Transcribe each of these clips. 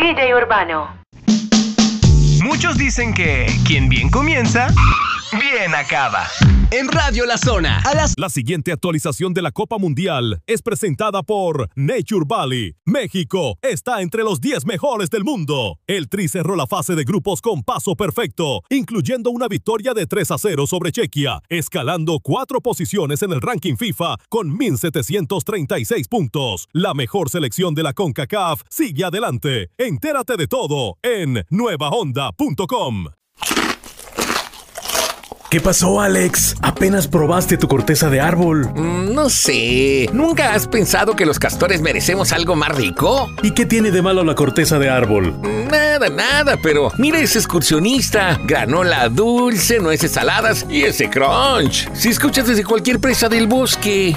DJ Urbano. Muchos dicen que quien bien comienza, bien acaba. En Radio La Zona, La siguiente actualización de la Copa Mundial es presentada por Nature Valley. México está entre los 10 mejores del mundo. El Tri cerró la fase de grupos con paso perfecto, incluyendo una victoria de 3-0 sobre Chequia, escalando 4 posiciones en el ranking FIFA con 1,736 puntos. La mejor selección de la CONCACAF sigue adelante. Entérate de todo en nuevahonda.com. ¿Qué pasó, Alex? Apenas probaste tu corteza de árbol. No sé. ¿Nunca has pensado que los castores merecemos algo más rico? ¿Y qué tiene de malo la corteza de árbol? Nada, pero mira ese excursionista. Granola dulce, nueces saladas y ese crunch. Si escuchas desde cualquier presa del bosque.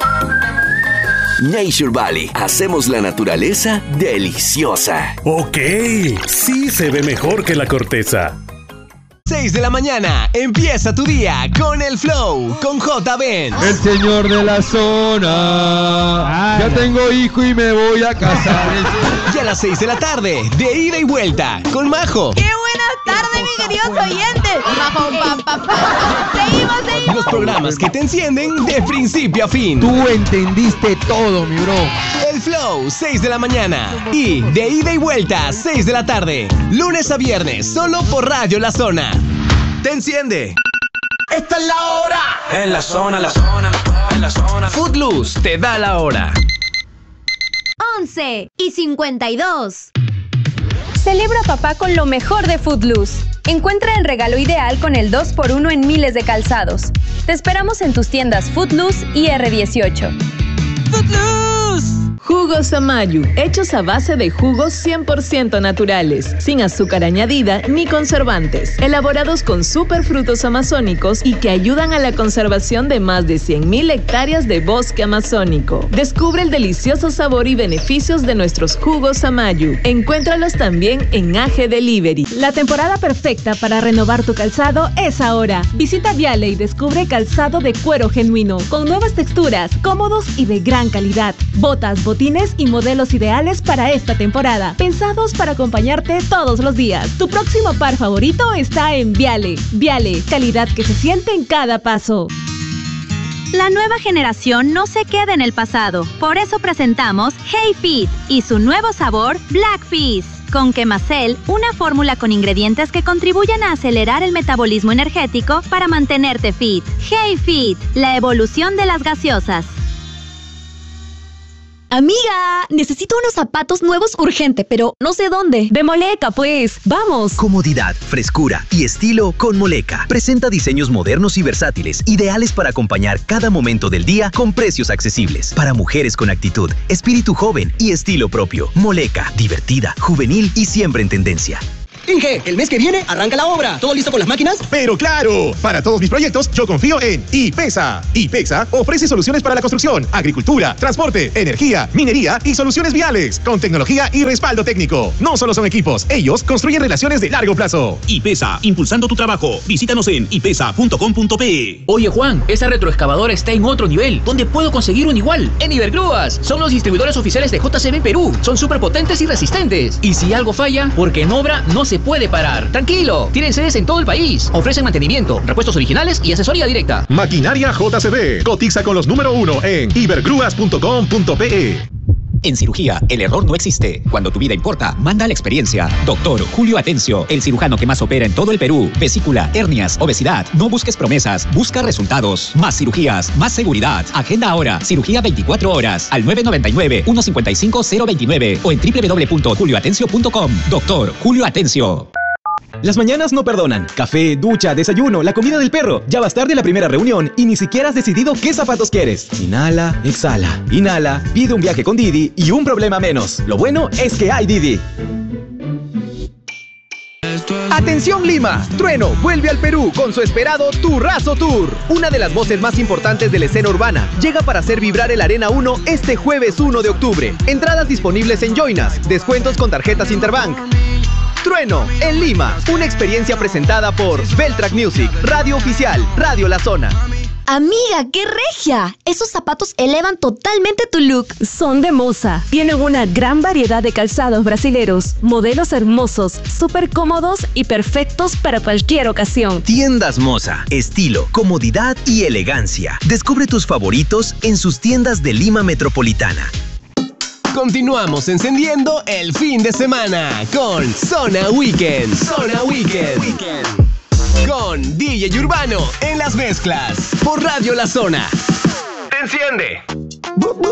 Nature Valley. Hacemos la naturaleza deliciosa. Ok, sí se ve mejor que la corteza. 6 de la mañana, empieza tu día con el Flow, con J-Ben. El señor de la zona. Ya tengo hijo y me voy a casar. Y a las 6 de la tarde, de ida y vuelta, con Majo. ¡Qué buenas tardes, mis queridos oyentes! Seguimos. Los programas que te encienden de principio a fin. Tú entendiste todo, mi bro. El Flow, 6 de la mañana. Y de ida y vuelta, 6 de la tarde. Lunes a viernes, solo por Radio La Zona. ¡Te enciende! ¡Esta es la hora! En la zona. Footloose te da la hora. 11:52. Celebra a papá con lo mejor de Footloose. Encuentra el regalo ideal con el 2x1 en miles de calzados. Te esperamos en tus tiendas Footloose y R18. ¡Footloose! Jugos Amayu, hechos a base de jugos 100% naturales, sin azúcar añadida ni conservantes, elaborados con superfrutos amazónicos y que ayudan a la conservación de más de 100,000 hectáreas de bosque amazónico. Descubre el delicioso sabor y beneficios de nuestros jugos Amayu. Encuéntralos también en AG Delivery. La temporada perfecta para renovar tu calzado es ahora. Visita Viale y descubre calzado de cuero genuino, con nuevas texturas, cómodos y de gran calidad. Botas, botines y modelos ideales para esta temporada, pensados para acompañarte todos los días. Tu próximo par favorito está en Viale. Viale, calidad que se siente en cada paso. La nueva generación no se queda en el pasado. Por eso presentamos Hey Fit y su nuevo sabor Black Fizz. Con Quemacel, una fórmula con ingredientes que contribuyen a acelerar el metabolismo energético para mantenerte fit. Hey Fit, la evolución de las gaseosas. Amiga, necesito unos zapatos nuevos urgente, pero no sé dónde. De Moleca, pues. ¡Vamos! Comodidad, frescura y estilo con Moleca. Presenta diseños modernos y versátiles, ideales para acompañar cada momento del día con precios accesibles. Para mujeres con actitud, espíritu joven y estilo propio. Moleca, divertida, juvenil y siempre en tendencia. Inge, el mes que viene arranca la obra. ¿Todo listo con las máquinas? ¡Pero claro! Para todos mis proyectos, yo confío en IPESA. IPESA ofrece soluciones para la construcción, agricultura, transporte, energía, minería y soluciones viales, con tecnología y respaldo técnico. No solo son equipos, ellos construyen relaciones de largo plazo. IPESA, impulsando tu trabajo. Visítanos en ipesa.com.pe. Oye, Juan, esa retroexcavadora está en otro nivel. ¿Dónde puedo conseguir un igual? En Ibergrúas. Son los distribuidores oficiales de JCB Perú. Son súper potentes y resistentes. Y si algo falla, porque en obra no se puede parar. Tranquilo, tienen sedes en todo el país. Ofrecen mantenimiento, repuestos originales y asesoría directa. Maquinaria JCB. Cotiza con los número 1 en ibergrúas.com.pe. En cirugía, el error no existe. Cuando tu vida importa, manda la experiencia. Doctor Julio Atencio, el cirujano que más opera en todo el Perú. Vesícula, hernias, obesidad. No busques promesas, busca resultados. Más cirugías, más seguridad. Agenda ahora, cirugía 24 horas, al 999-155-029 o en www.julioatencio.com. Doctor Julio Atencio. Las mañanas no perdonan. Café, ducha, desayuno, la comida del perro. Ya vas tarde la primera reunión y ni siquiera has decidido qué zapatos quieres. Inhala, exhala, inhala, pide un viaje con Didi y un problema menos. Lo bueno es que hay Didi. ¡Atención Lima! Trueno vuelve al Perú con su esperado Turrazo Tour. Una de las voces más importantes de la escena urbana llega para hacer vibrar el Arena 1 este jueves 1 de octubre. Entradas disponibles en Joinas, descuentos con tarjetas Interbank. Trueno, en Lima, una experiencia presentada por Beltrack Music, Radio Oficial, Radio La Zona. Amiga, ¡qué regia! Esos zapatos elevan totalmente tu look. Son de Moza. Tienen una gran variedad de calzados brasileros, modelos hermosos, súper cómodos y perfectos para cualquier ocasión. Tiendas Moza. Estilo, comodidad y elegancia. Descubre tus favoritos en sus tiendas de Lima Metropolitana. Continuamos encendiendo el fin de semana con Zona Weekend. Zona Weekend. Con DJ Urbano en las mezclas por Radio La Zona. ¡Te enciende!